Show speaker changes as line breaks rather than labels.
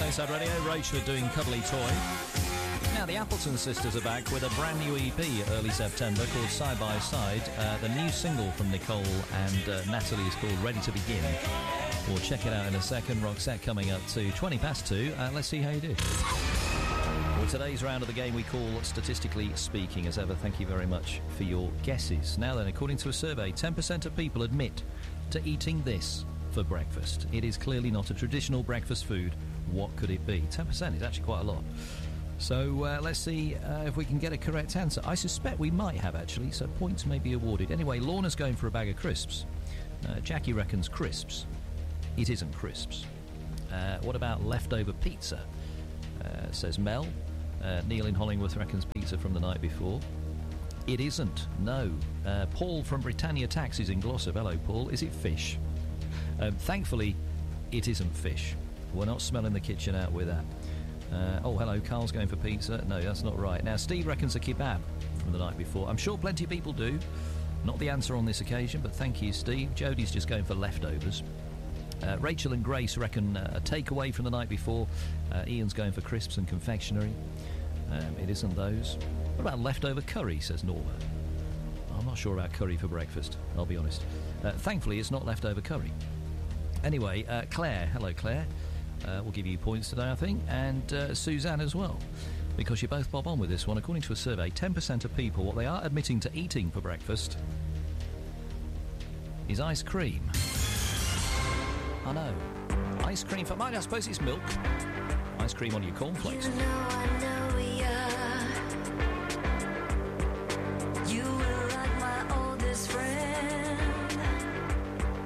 Inside Radio. Rachel are doing Cuddly Toy. Now, the Appleton sisters are back with a brand new EP early September called Side by Side. The new single from Nicole and Natalie is called Ready to Begin. We'll check it out in a second. Roxette coming up to 2. Let's see how you do. Well, today's round of the game we call Statistically Speaking. As ever, thank you very much for your guesses. Now then, according to a survey, 10% of people admit to eating this for breakfast. It is clearly not a traditional breakfast food. What could it be? 10% is actually quite a lot. So let's see if we can get a correct answer. I suspect we might have, actually, so points may be awarded. Anyway, Lorna's going for a bag of crisps. Jackie reckons crisps. It isn't crisps. What about leftover pizza? Says Mel. Neil in Hollingworth reckons pizza from the night before. It isn't, no. Paul from Britannia Taxis in Glossop. Hello, Paul. Is it fish? Thankfully, it isn't fish. We're not smelling the kitchen out with that. Oh, hello, Carl's going for pizza. No, that's not right. Now, Steve reckons a kebab from the night before. I'm sure plenty of people do. Not the answer on this occasion, but thank you, Steve. Jodie's just going for leftovers. Rachel and Grace reckon a takeaway from the night before. Ian's going for crisps and confectionery. It isn't those. What about leftover curry, says Norma. I'm not sure about curry for breakfast, I'll be honest. Thankfully, it's not leftover curry. Anyway, Claire. Hello, Claire. We'll give you points today, I think, and Suzanne as well, because you both bob on with this one. According to a survey, 10% of people, what they are admitting to eating for breakfast is ice cream. I know. Ice cream for mine, I suppose it's milk. Ice cream on your cornflakes.
You know I know